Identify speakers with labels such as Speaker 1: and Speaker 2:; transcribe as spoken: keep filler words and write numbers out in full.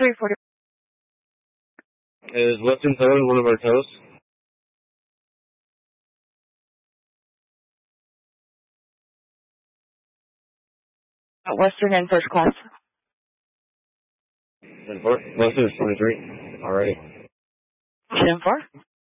Speaker 1: three forty.
Speaker 2: Is Western Towing one of our tows?
Speaker 1: Uh, Western and first class.
Speaker 2: Western is twenty-three. Alrighty.
Speaker 1: ten four.